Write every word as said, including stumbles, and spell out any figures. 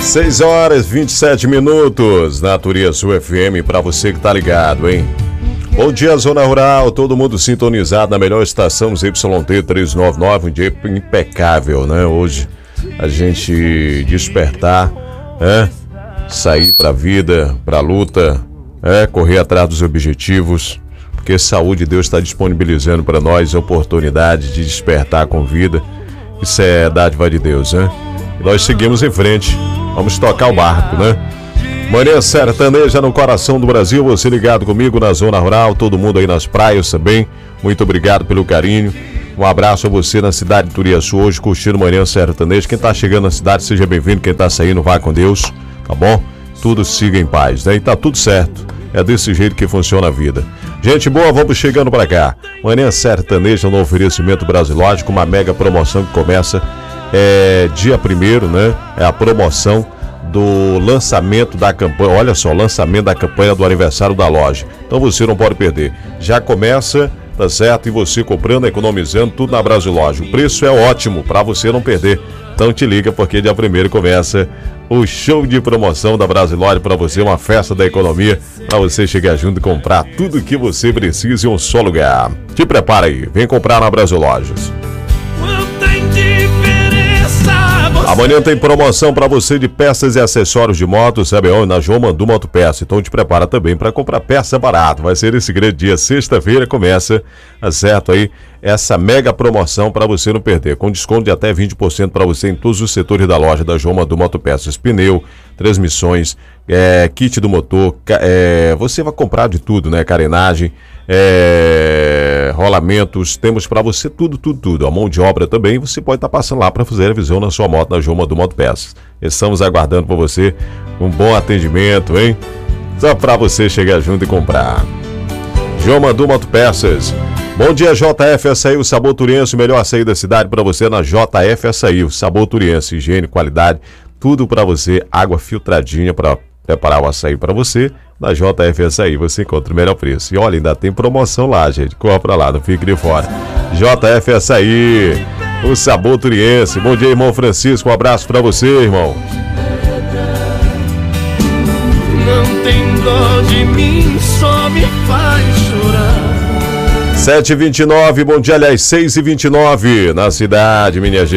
seis horas e vinte e sete minutos na Turiaçu F M, pra você que tá ligado, hein? Bom dia, Zona Rural, todo mundo sintonizado na melhor estação Y T trezentos e noventa e nove, um dia impecável, né? Hoje a gente despertar, é, sair pra vida, pra luta, é, correr atrás dos objetivos, porque saúde Deus está disponibilizando para nós a oportunidade de despertar com vida. Isso é dádiva de Deus, né? E nós seguimos em frente, vamos tocar o barco, né? Manhã sertaneja no coração do Brasil, você ligado comigo na Zona Rural, todo mundo aí nas praias também, muito obrigado pelo carinho. Um abraço a você na cidade de Turiaçu hoje, curtindo Manhã sertaneja. Quem tá chegando na cidade, seja bem-vindo, quem tá saindo, vá com Deus, tá bom? Tudo siga em paz, né? E tá tudo certo, é desse jeito que funciona a vida. Gente boa, vamos chegando pra cá. Manhã sertaneja no oferecimento Brasilógico, uma mega promoção que começa é, dia primeiro, né? É a promoção do lançamento da campanha, olha só, lançamento da campanha do aniversário da loja. Então você não pode perder. Já começa, tá certo? E você comprando, economizando, tudo na Brasilógico. O preço é ótimo para você não perder. Então te liga, porque dia primeiro começa o show de promoção da Brasilógico para você, uma festa da economia, para você chegar junto e comprar tudo que você precisa em um só lugar. Te prepara aí, vem comprar na Brasilógico. Amanhã tem promoção para você de peças e acessórios de moto, sabe onde? Na João Mandu Motopeça. Então te prepara também para comprar peça barata. Vai ser esse grande dia, sexta-feira, começa, tá certo aí, essa mega promoção para você não perder, com desconto de até vinte por cento para você em todos os setores da loja da João Mandu Motopeças. Pneu, transmissões, é, kit do motor, é, você vai comprar de tudo, né? Carenagem, é, rolamentos, temos para você tudo, tudo, tudo. A mão de obra também, você pode estar tá passando lá para fazer a revisão na sua moto, na João Mandu Motopeças. Estamos aguardando por você um bom atendimento, hein? Só para você chegar junto e comprar. João Mandu Motopeças. Bom dia, J F Açaí, o sabor turiense, o melhor açaí da cidade para você na J F Açaí, o sabor turiense, higiene, qualidade, tudo para você, água filtradinha para preparar o açaí para você. Na J F Açaí você encontra o melhor preço. E olha, ainda tem promoção lá, gente, corra pra lá, não fique de fora. J F Açaí, o sabor turiense. Bom dia, irmão Francisco, um abraço para você, irmão. Não tem dó de mim, só me faz chorar. sete e vinte e nove, bom dia, aliás, seis e vinte e nove na cidade, minha gente.